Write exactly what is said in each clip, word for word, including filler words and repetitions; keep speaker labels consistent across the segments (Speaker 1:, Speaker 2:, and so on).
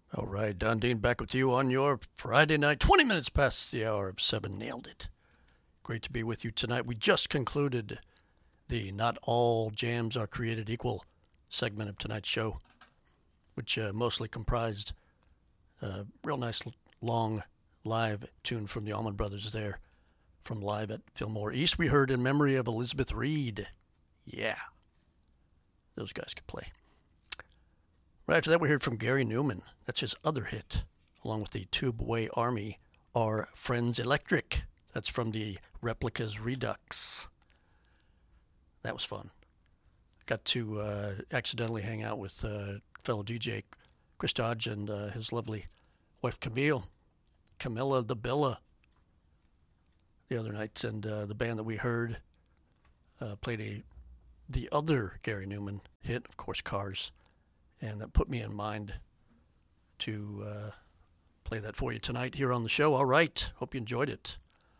Speaker 1: All right, Don Dean back with you on your Friday night, twenty minutes past the hour of seven. Nailed it. Great to be with you tonight. We just concluded the Not All Jams Are Created Equal segment of tonight's show, which uh, mostly comprised a real nice long live tune from the Allman Brothers there from live at Fillmore East. We heard In Memory of Elizabeth Reed. Yeah, those guys could play. Right after that, we heard from Gary Newman. That's his other hit, along with the Tubeway Army, Our Friends Electric. That's from the Replicas Redux. That was fun. Got to uh, accidentally hang out with uh, fellow D J Chris Dodge and uh, his lovely wife Camille, Camilla the Billa, the other night, and uh, the band that we heard uh, played a the other Gary Newman hit, of course, Cars. And that put me in mind to uh, play that for you tonight here on the show. All right. Hope you enjoyed it.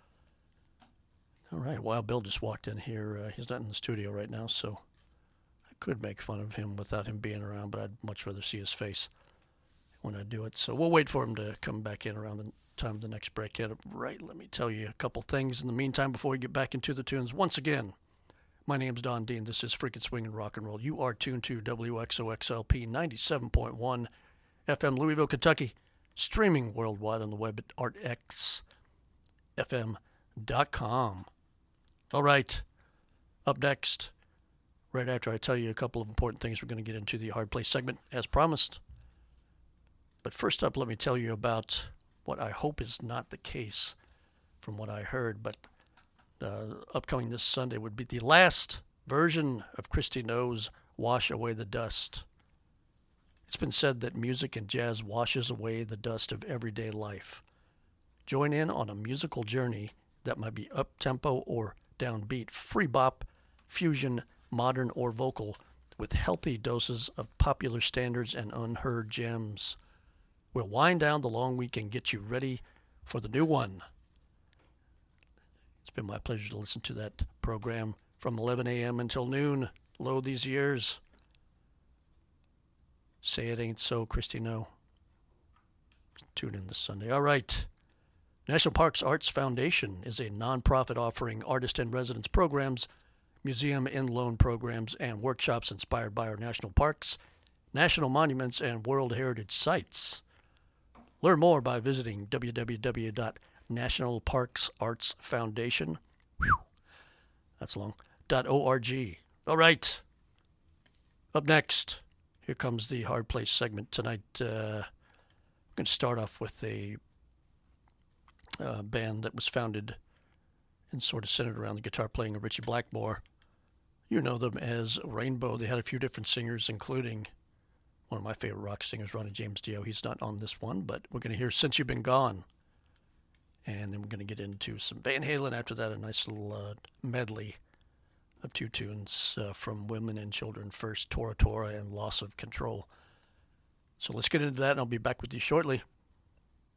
Speaker 1: All right. Wild Bill just walked in here. Uh, he's not in the studio right now, so I could make fun of him without him being around, but I'd much rather see his face when I do it. So we'll wait for him to come back in around the time of the next break. Yeah, right. Let me tell you a couple things in the meantime before we get back into the tunes. Once again, my name's Don Dean. This is Freakin' Swingin' Rock and Roll. You are tuned to W X O X L P ninety-seven point one F M, Louisville, Kentucky. Streaming worldwide on the web at art x f m dot com. All right. Up next, right after I tell you a couple of important things, we're going to get into the Hard Play segment, as promised. But first up, let me tell you about what I hope is not the case from what I heard, but Uh, upcoming this Sunday would be the last version of Christy No's Wash Away the Dust. It's been said that music and jazz washes away the dust of everyday life. Join in on a musical journey that might be up-tempo or downbeat, free bop, fusion, modern or vocal, with healthy doses of popular standards and unheard gems. We'll wind down the long week and get you ready for the new one. It's been my pleasure to listen to that program from eleven a.m. until noon. Lo, these years. Say it ain't so, Christy No. Tune in this Sunday. All right. National Parks Arts Foundation is a nonprofit offering artist-in-residence programs, museum-in-loan programs, and workshops inspired by our national parks, national monuments, and World Heritage sites. Learn more by visiting w w w dot National Parks Arts Foundation. Whew, that's long. Dot org. All right. Up next, here comes the Hard Play segment tonight. Uh, I'm going to start off with a uh, band that was founded and sort of centered around the guitar playing of Ritchie Blackmore. You know them as Rainbow. They had a few different singers, including one of my favorite rock singers, Ronnie James Dio. He's not on this one, but we're going to hear Since You've Been Gone. And then we're going to get into some Van Halen. After that, a nice little uh, medley of two tunes uh, from Women and Children First, Tora Tora and Loss of Control. So let's get into that, and I'll be back with you shortly.